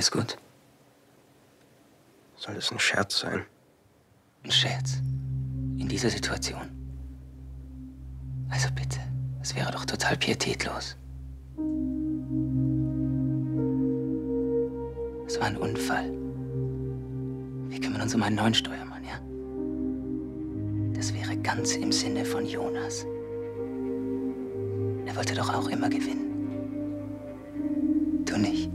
Alles gut? Soll das ein Scherz sein? Ein Scherz? In dieser Situation? Also bitte, es wäre doch total pietätlos. Es war ein Unfall. Wir kümmern uns um einen neuen Steuermann, ja? Das wäre ganz im Sinne von Jonas. Er wollte doch auch immer gewinnen. Du nicht?